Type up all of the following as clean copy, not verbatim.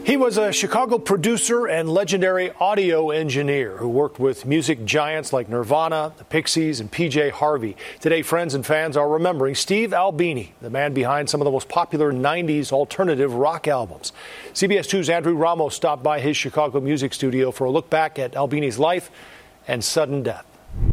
He was a Chicago producer and legendary audio engineer who worked with music giants like Nirvana, the Pixies, and PJ Harvey. Today, friends and fans are remembering Steve Albini, the man behind some of the most popular 90s alternative rock albums. CBS 2's Andrew Ramos stopped by his Chicago music studio for a look back at Albini's life and sudden death.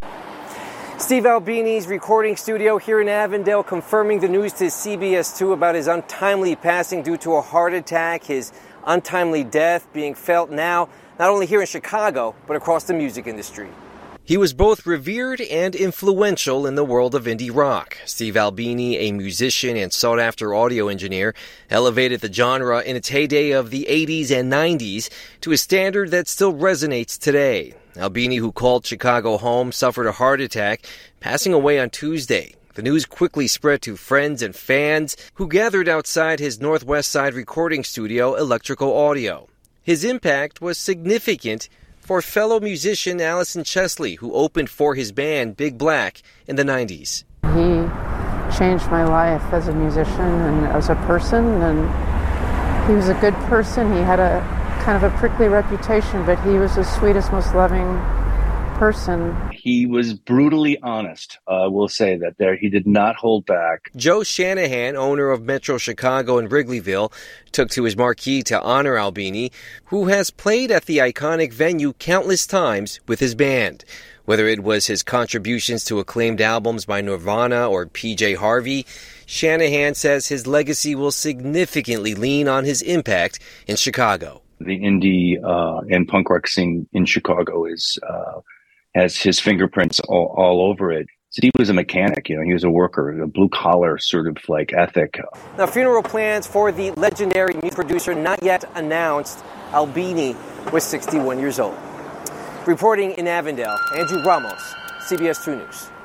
Steve Albini's recording studio here in Avondale confirming the news to CBS 2 about his untimely passing due to a heart attack. His untimely death being felt now, not only here in Chicago, but across the music industry. He was both revered and influential in the world of indie rock. Steve Albini, a musician and sought-after audio engineer, elevated the genre in its heyday of the 80s and 90s to a standard that still resonates today. Albini, who called Chicago home, suffered a heart attack, passing away on Tuesday. The news quickly spread to friends and fans who gathered outside his Northwest Side recording studio, Electrical Audio. His impact was significant for fellow musician Allison Chesley, who opened for his band Big Black in the 90s. He changed my life as a musician and as a person, and he was a good person. He had a kind of a prickly reputation, but he was the sweetest, most loving person. He was brutally honest. We'll say that there. He did not hold back. Joe Shanahan, owner of Metro Chicago and Wrigleyville, took to his marquee to honor Albini, who has played at the iconic venue countless times with his band. Whether it was his contributions to acclaimed albums by Nirvana or PJ Harvey, Shanahan says his legacy will significantly lean on his impact in Chicago. The indie and punk rock scene in Chicago has his fingerprints all over it. Steve was a mechanic, he was a worker, a blue-collar sort of like ethic. Now, funeral plans for the legendary music producer not yet announced. Albini was 61 years old. Reporting in Avondale, Andrew Ramos, CBS 2 News.